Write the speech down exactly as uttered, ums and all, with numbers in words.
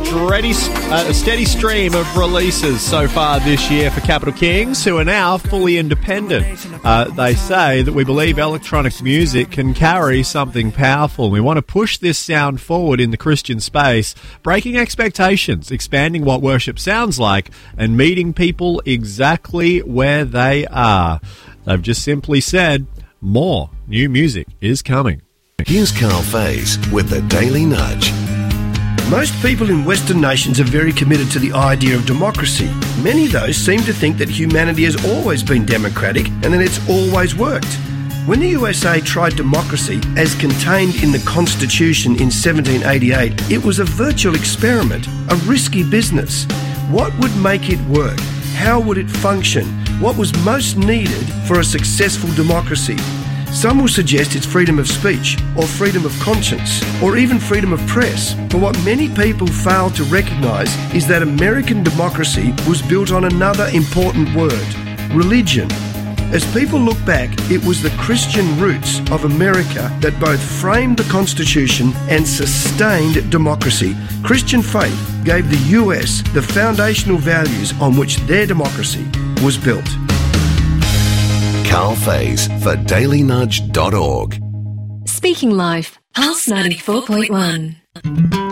steady, uh, a steady stream of releases so far this year for Capital Kings, who are now fully independent. Uh, they say that we believe electronic music can carry something powerful. We want to push this sound forward in the Christian space, breaking expectations, expanding what worship sounds like, and meeting people exactly where they are. They've just simply said, more new music is coming. Here's Carl Faze with the Daily Nudge. Most people in Western nations are very committed to the idea of democracy. Many, though, seem to think that humanity has always been democratic and that it's always worked. When the U S A tried democracy as contained in the Constitution in seventeen eighty-eight, it was a virtual experiment, a risky business. What would make it work? How would it function? What was most needed for a successful democracy? Some will suggest it's freedom of speech, or freedom of conscience, or even freedom of press. But what many people fail to recognise is that American democracy was built on another important word: religion. As people look back, it was the Christian roots of America that both framed the Constitution and sustained democracy. Christian faith gave the U S the foundational values on which their democracy was built. Carl Faze for daily nudge dot org. Speaking Life, Pulse ninety-four point one.